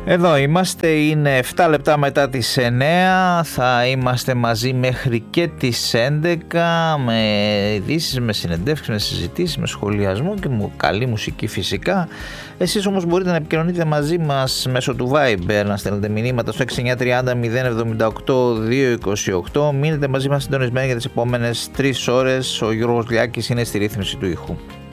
Εδώ είμαστε, είναι 7 λεπτά μετά τις 9, θα είμαστε μαζί μέχρι και τις 11 με ειδήσεις, με συνεντεύξεις, με συζητήσεις, με σχολιασμό και καλή μουσική φυσικά. Εσείς όμως μπορείτε να επικοινωνείτε μαζί μας μέσω του Viber, να στέλνετε μηνύματα στο 6930 078 228. Μείνετε μαζί μας συντονισμένοι για τις επόμενες 3 ώρες. Ο Γιώργος Λιάκης είναι στη ρύθμιση του ήχου.